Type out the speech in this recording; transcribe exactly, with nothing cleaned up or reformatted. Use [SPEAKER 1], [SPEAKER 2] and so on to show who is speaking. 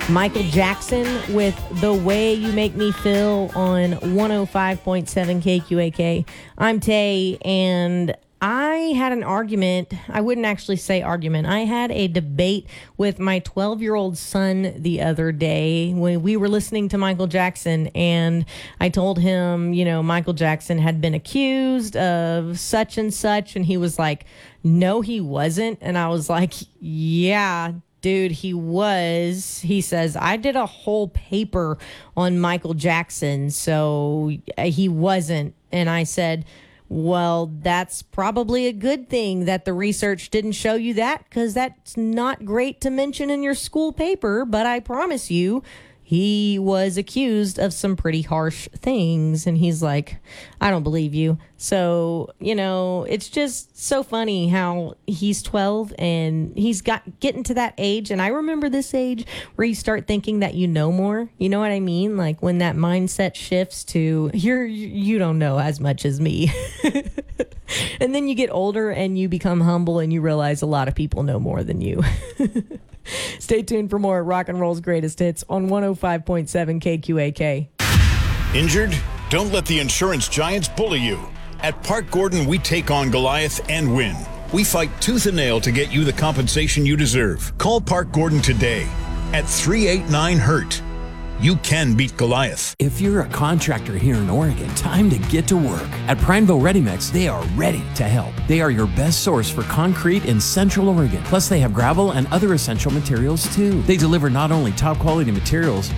[SPEAKER 1] Michael Jackson with The Way You Make Me Feel on one oh five point seven K Q A K. I'm Tay, and I had an argument. I wouldn't actually say argument. I had a debate with my twelve-year-old son the other day when we were listening to Michael Jackson, and I told him, you know, Michael Jackson had been accused of such and such, and he was like, no, he wasn't. And I was like, yeah, dude, he was. He says, I did a whole paper on Michael Jackson, so he wasn't. And I said, well, that's probably a good thing that the research didn't show you that, because that's not great to mention in your school paper. But I promise you, he was accused of some pretty harsh things. And he's like, I don't believe you. So, you know, it's just so funny how he's twelve and he's got getting to that age. And I remember this age where you start thinking that you know more. You know what I mean? Like when that mindset shifts to you're, you don't know as much as me. And then you get older and you become humble and you realize a lot of people know more than you. Stay tuned for more Rock and Roll's Greatest Hits on one oh five point seven K Q A K.
[SPEAKER 2] Injured? Don't let the insurance giants bully you. At Park Gordon, we take on Goliath and win. We fight tooth and nail to get you the compensation you deserve. Call Park Gordon today at three eight nine hurt. You can beat Goliath.
[SPEAKER 3] If you're a contractor here in Oregon, time to get to work. At Prineville Ready Mix, they are ready to help. They are your best source for concrete in Central Oregon. Plus, they have gravel and other essential materials too. They deliver not only top quality materials,